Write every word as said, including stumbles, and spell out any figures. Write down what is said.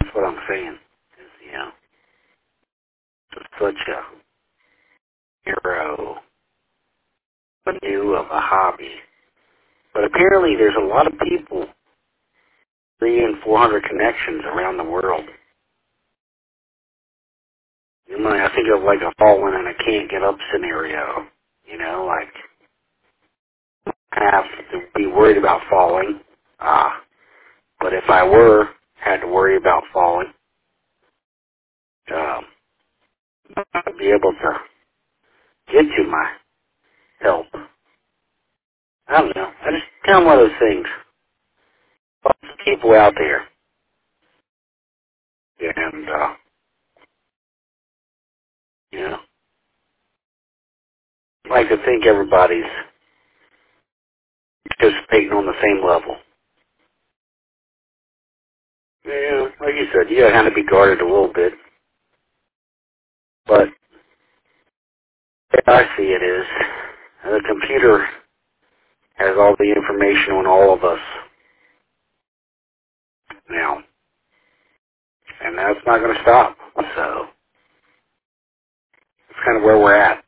That's what I'm saying. Is, you know, it's such a hero, a new of a hobby. But apparently there's a lot of people, three and four hundred connections around the world. You know, I think of like a fallen and a can't get up scenario. You know, like I have to be worried about falling. Uh, but if I were, had to worry about falling, um, I'd be able to get to my help. I don't know. I just kind of one of those things. Lots of people out there. And, uh, you know, I like to think everybody's participating on the same level. Yeah, like you said, you gotta kind of be guarded a little bit. But the way I see it is, the computer has all the information on all of us now. And that's not going to stop. So, that's kind of where we're at.